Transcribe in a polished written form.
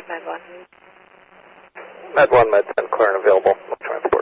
Med 1. Med 1, Med 10, clear and available. Transport.